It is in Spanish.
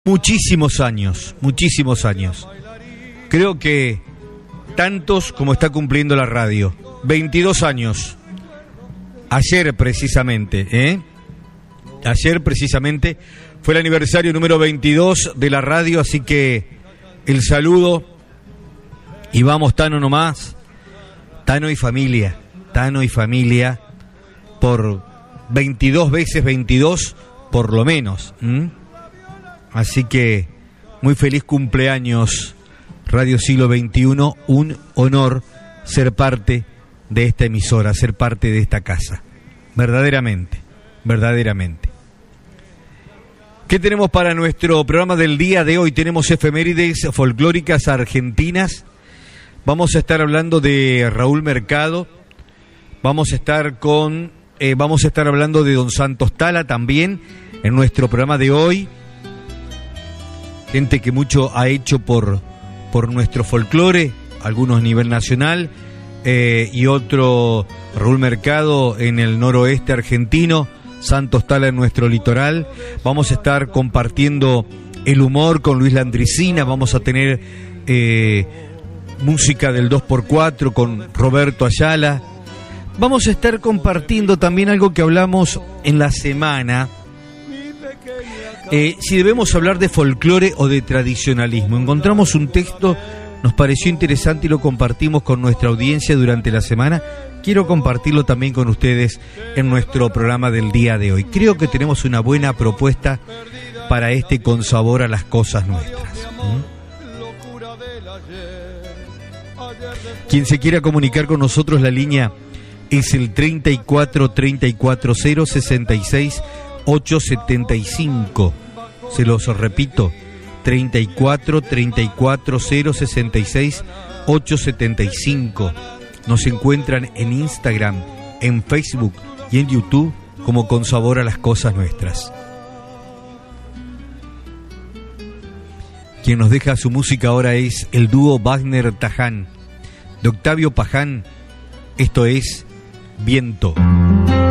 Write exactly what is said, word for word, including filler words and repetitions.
Muchísimos años, muchísimos años. Creo que tantos como está cumpliendo la radio. veintidós años. Ayer precisamente, ¿eh? Ayer precisamente fue el aniversario número veintidós de la radio, así que el saludo y vamos Tano nomás. Tano y familia, Tano y familia por veintidós veces veintidós por lo menos. ¿Mm? Así que muy feliz cumpleaños Radio Siglo veintiuno, un honor ser parte de esta emisora, ser parte de esta casa, verdaderamente, verdaderamente. ¿Qué tenemos para nuestro programa del día de hoy? Tenemos efemérides folclóricas argentinas, vamos a estar hablando de Raúl Mercado, vamos a estar con, eh, vamos a estar hablando de Don Santos Tala también en nuestro programa de hoy. Gente que mucho ha hecho por, por nuestro folclore, algunos a nivel nacional, eh, y otro, Raúl Mercado en el noroeste argentino, Santos Tala en nuestro litoral. Vamos a estar compartiendo el humor con Luis Landricina, vamos a tener eh, música del dos por cuatro con Roberto Ayala. Vamos a estar compartiendo también algo que hablamos en la semana, Eh, si debemos hablar de folclore o de tradicionalismo. Encontramos un texto, nos pareció interesante y lo compartimos con nuestra audiencia durante la semana. Quiero compartirlo también con ustedes en nuestro programa del día de hoy. Creo que tenemos una buena propuesta para este Con Sabor a las Cosas Nuestras. ¿Mm? Quien se quiera comunicar con nosotros, la línea es el treinta y cuatro, treinta y cuatro, cero, sesenta y seis, ochocientos setenta y cinco. Se los repito, treinta y cuatro, treinta y cuatro, cero, sesenta y seis, ochocientos setenta y cinco. Nos encuentran en Instagram, en Facebook y en YouTube como Con Sabor a las Cosas Nuestras. Quien nos deja su música ahora es el dúo Wagner-Taján, de Octavio Paján. Esto es Viento.